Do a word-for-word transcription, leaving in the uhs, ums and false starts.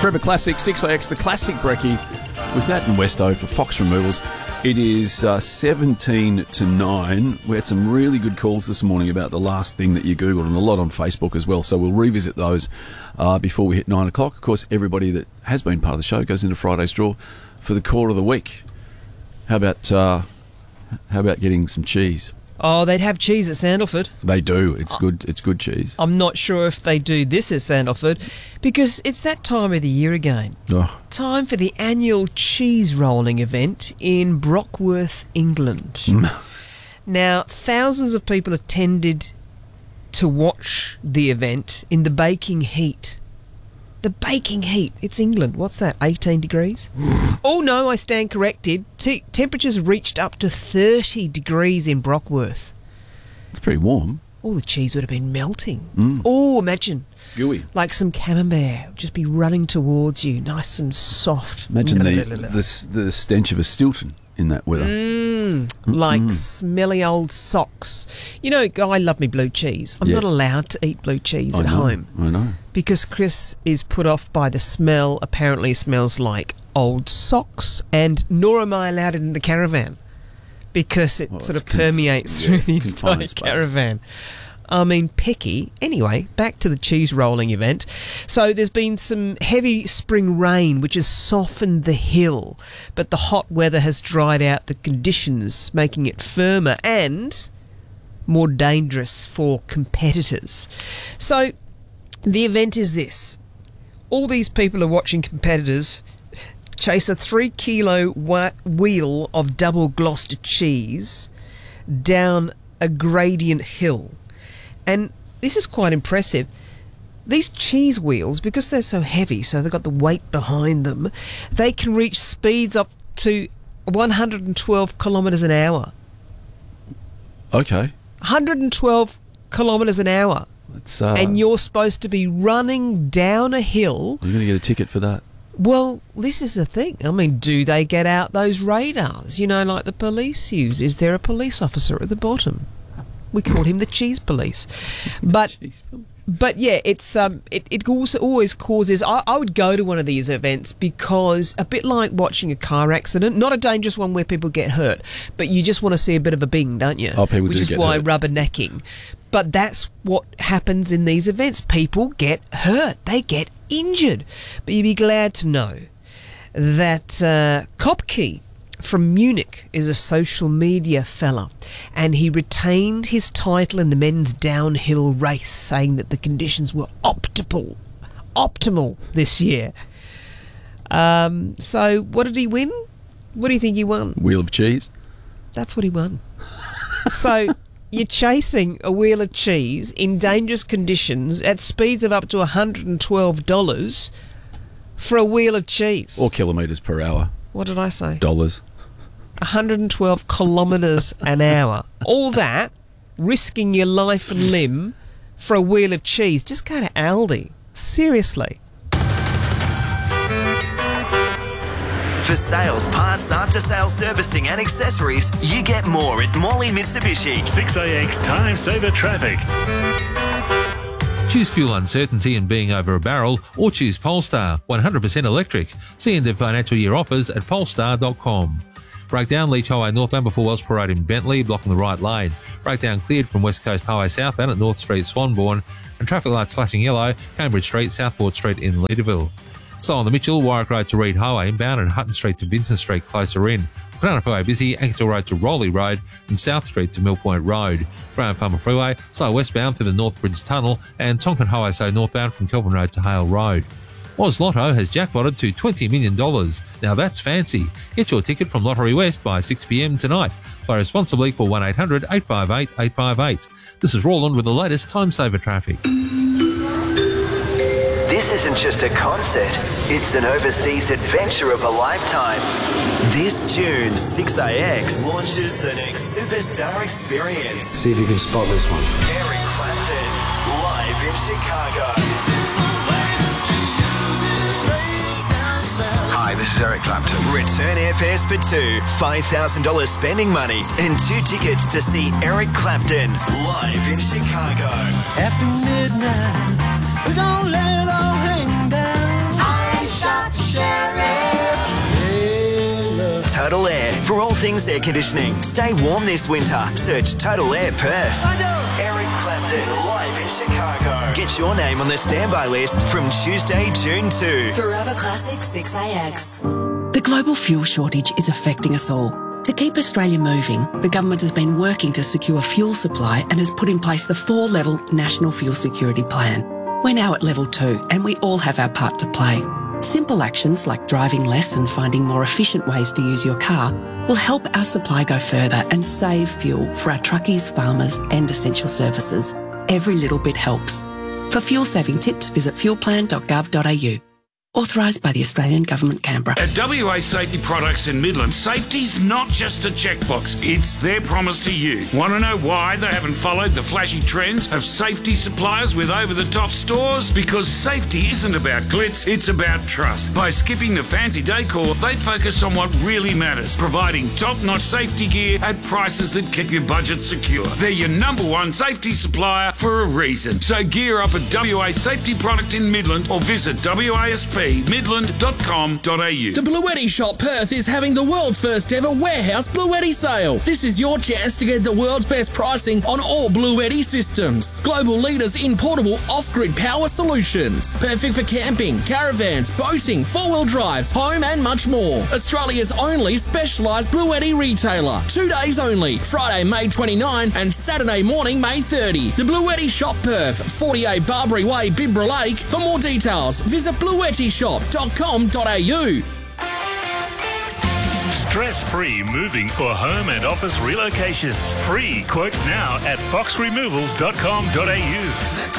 Forever Classic, six A X, the classic brekkie with Nat and Westo for Fox Removals. It is uh, seventeen to nine. We had some really good calls this morning about the last thing that you Googled, and a lot on Facebook as well, so we'll revisit those uh, before we hit nine o'clock. Of course, everybody that has been part of the show goes into Friday's draw for the Core of the Week. How about, uh, how about getting some cheese? Oh, they'd have cheese at Sandalford. They do. It's good. It's good cheese. I'm not sure if they do this at Sandalford because it's that time of the year again. Oh. Time for the annual cheese rolling event in Brockworth, England. Now, thousands of people attended to watch the event in the baking heat. The baking heat. It's England. What's that, eighteen degrees? Oh, no, I stand corrected. T- temperatures reached up to thirty degrees in Brockworth. It's pretty warm. All the cheese would have been melting. Mm. Oh, imagine. Gooey. Like some camembert. Would just be running towards you, nice and soft. Imagine the, the, the stench of a Stilton in that weather. Mm, like Mm. smelly old socks. You know, I love me blue cheese. I'm Yeah. not allowed to eat blue cheese I at know, home. I know. Because Chris is put off by the smell. Apparently smells like old socks, and nor am I allowed it in the caravan because it Well, sort it's of conf- permeates yeah, through the confined entire space. caravan. I mean, picky. Anyway, back to the cheese rolling event. So there's been some heavy spring rain which has softened the hill, but the hot weather has dried out the conditions, making it firmer and more dangerous for competitors. So the event is this. All these people are watching competitors chase a three kilo wa- wheel of double Gloucester cheese down a gradient hill. And this is quite impressive. These cheese wheels, because they're so heavy, so they've got the weight behind them, they can reach speeds up to one hundred twelve kilometres an hour. Okay. one hundred twelve kilometres an hour. It's, uh, And you're supposed to be running down a hill. You're going to get a ticket for that. Well, this is the thing. I mean, do they get out those radars, you know, like the police use? Is there a police officer at the bottom? We call him the cheese police. But Cheese police. but yeah, it's um it, it also always causes I, I would go to one of these events because a bit like watching a car accident, not a dangerous one where people get hurt, but you just want to see a bit of a bing, don't you? Oh, people Which do is get why hurt. rubbernecking. But that's what happens in these events. People get hurt. They get injured. But you'd be glad to know that uh, Kopke from Munich is a social media fella, and he retained his title in the men's downhill race, saying that the conditions were optimal, optimal this year. Um, so what did he win? What do you think he won? Wheel of cheese. That's what he won. So you're chasing a wheel of cheese in dangerous conditions at speeds of up to one hundred twelve dollars for a wheel of cheese. Or kilometres per hour. What did I say? Dollars. one hundred twelve kilometres an hour. All that, risking your life and limb for a wheel of cheese. Just go to Aldi. Seriously. For sales, parts, after-sales servicing and accessories, you get more at Morley Mitsubishi. six A X Time Saver Traffic. Choose fuel uncertainty and being over a barrel, or choose Polestar, one hundred percent electric. See end of financial year offers at polestar dot com. Breakdown, Leach Highway northbound before Welsh Parade in Bentley, blocking the right lane. Breakdown cleared from West Coast Highway southbound at North Street, Swanbourne. And traffic lights flashing yellow, Cambridge Street, Southport Street in Leaderville. Slow on the Mitchell, Warwick Road to Reed Highway inbound, and Hutton Street to Vincent Street closer in. Banana Freeway busy, Ankersville Road to Rowley Road, and South Street to Mill Point Road. Graham Farmer Freeway, slow westbound through the North Bridge Tunnel, and Tonkin Highway so northbound from Kelvin Road to Hale Road. Oz Lotto has jackpotted to twenty million dollars. Now that's fancy. Get your ticket from Lottery West by six p m tonight. Play responsibly. Call one eight hundred eight five eight eight five eight. This is Roland with the latest Time Saver traffic. This isn't just a concert, it's an overseas adventure of a lifetime. This June, six A X launches the next superstar experience. See if you can spot this one. Eric Clapton, live in Chicago. Hi, this is Eric Clapton. Return airfares for two, five thousand dollars spending money, and two tickets to see Eric Clapton live in Chicago. After midnight, we're gonna let it all hang down. all things air conditioning. Stay warm this winter. Search Total Air Perth. I know. Eric Clapton live in Chicago. Get your name on the standby list from Tuesday, June second. Forever Classic six A X. The global fuel shortage is affecting us all. To keep Australia moving, the government has been working to secure fuel supply and has put in place the four-level National Fuel Security Plan. We're now at level two and we all have our part to play. Simple actions like driving less and finding more efficient ways to use your car will help our supply go further and save fuel for our truckies, farmers and essential services. Every little bit helps. For fuel-saving tips, visit fuel plan dot gov dot a u. Authorised by the Australian Government, Canberra. At W A Safety Products in Midland, safety's not just a checkbox, it's their promise to you. Want to know why they haven't followed the flashy trends of safety suppliers with over-the-top stores? Because safety isn't about glitz, it's about trust. By skipping the fancy decor, they focus on what really matters, providing top-notch safety gear at prices that keep your budget secure. They're your number one safety supplier for a reason. So gear up at W A Safety Product in Midland or visit W A S P midland dot com dot a u. The Bluetti Shop Perth is having the world's first ever warehouse Bluetti sale. This is your chance to get the world's best pricing on all Bluetti systems. Global leaders in portable off-grid power solutions. Perfect for camping, caravans, boating, four-wheel drives, home and much more. Australia's only specialised Bluetti retailer. Two days only, Friday, May twenty-ninth and Saturday morning, May thirtieth. The Bluetti Shop Perth, forty-eight Barbary Way, Bibra Lake. For more details, visit bluetti shop dot com dot a u. Stress-free moving for home and office relocations. Free quotes now at fox removals dot com dot a u.